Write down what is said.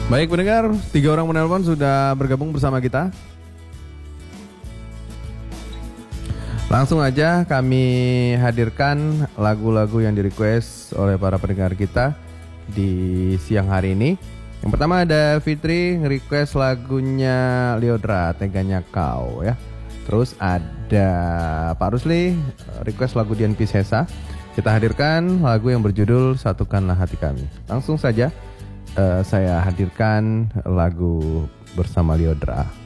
Baik pendengar, 3 orang menelpon sudah bergabung bersama kita. Langsung aja kami hadirkan lagu-lagu yang di-request oleh para pendengar kita di siang hari ini. Yang pertama ada Fitri nge-request lagunya Lyodra, Teganya Kau ya. Terus ada Pak Rusli request lagu Dian Piscesa. Kita hadirkan lagu yang berjudul Satukanlah Hati Kami. Langsung saja saya hadirkan lagu bersama Lyodra.